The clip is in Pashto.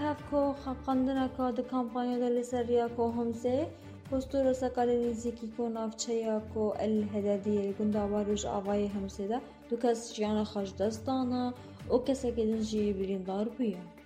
هفکو خاقاندنا که د کمپانیا دل سریا کو همزه پستور سکال نزیکی کو نافچه‌یا کو الهدادی گنداواروج آوای همزه دا دو کس جیان خاش دستانا او کسی که دنجی بریندار بویا.